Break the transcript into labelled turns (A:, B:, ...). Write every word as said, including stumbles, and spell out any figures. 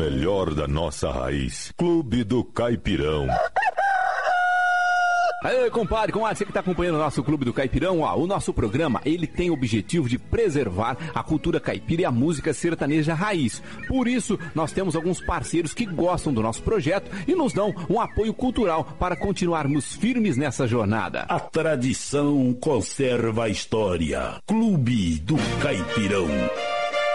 A: melhor da nossa raiz. Clube do Caipirão.
B: Aí, compadre, com você que está acompanhando o nosso Clube do Caipirão, ó, o nosso programa, ele tem o objetivo de preservar a cultura caipira e a música sertaneja raiz. Por isso, nós temos alguns parceiros que gostam do nosso projeto e nos dão um apoio cultural para continuarmos firmes nessa jornada.
C: A tradição conserva a história. Clube do Caipirão.